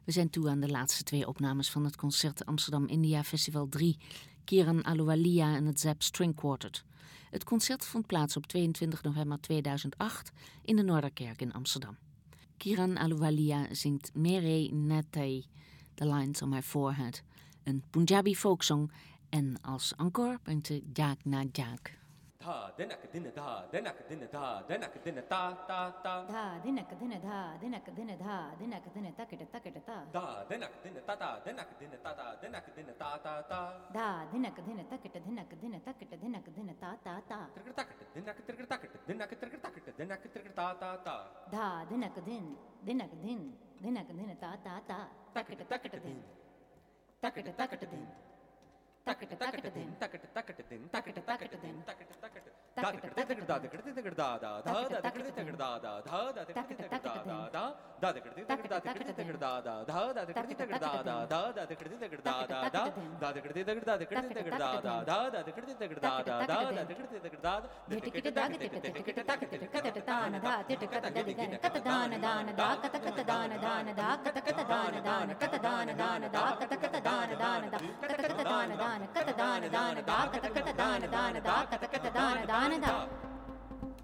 We zijn toe aan de laatste 2 opnames van het concert Amsterdam India Festival 3, Kiran Ahluwalia en het Zap String Quartet. Het concert vond plaats op 22 november 2008 in de Noorderkerk in Amsterdam. Kiran Ahluwalia zingt Mere Natai, The Lines on My Forehead, een Punjabi folksong, en als encore brengt ze Jaag na Jaag. Dha dinak din dha dinak din dha dinak din ta ta ta dha dinak din dha dinak din dha dinak din takit takit ta dha dinak din ta ta dinak din ta ta dinak din ta ta ta dha dinak din takit dinak din ta ta ta trigger takit dinak trigger takit dinak trigger ta ta ta dha dinak din ta ta ta takit takit din takit takit din takit takit din takit takit din takit takit din takit takit da tikir da tikir da da da da tikir da da da da tikir da da da tikir da tikir da da da da tikir da da da tikir da da da tikir da tikir da da da tikir da da da tikir da tikir da tikir da tikir da da tikir da tikir da da tikir da da